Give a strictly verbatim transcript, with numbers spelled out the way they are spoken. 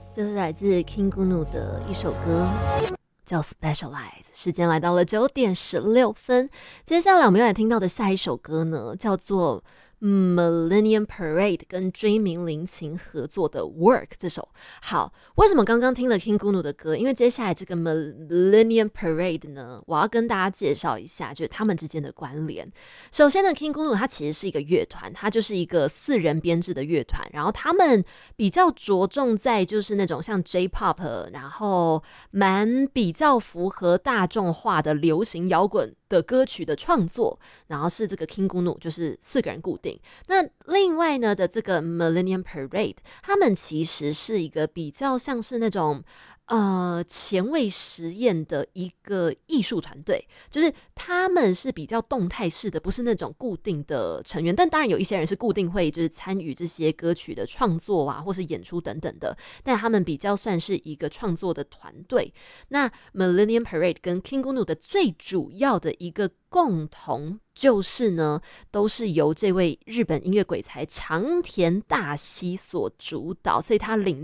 这是来自 King Gnu 的一首歌，叫 Specialize。 时间来到了九点十六分，接下来我们要来听到的下一首歌呢，叫做Millennium Parade 跟追名林檎合作的 Work 这首。好，为什么刚刚听了 King Gnu 的歌？因为接下来这个 Millennium Parade 呢，我要跟大家介绍一下，就是他们之间的关联。首先呢 King Gnu 它其实是一个乐团，它就是一个四人编制的乐团，然后他们比较着重在就是那种像 J-pop， 然后蛮比较符合大众化的流行摇滚的歌曲的创作，然后是这个 King Gnu 就是四个人固定。那另外呢的这个 Millennium Parade， 他们其实是一个比较像是那种呃前卫实验的一个艺术团队，就是他们是比较动态式的，不是那种固定的成员，但当然有一些人是固定会就是参与这些歌曲的创作啊，或是演出等等的，但他们比较算是一个创作的团队。那 Millennium Parade 跟 King Gnu 的最主要的一个共同就是呢，都是由这位日本音乐鬼才长田大希所主导，所以他领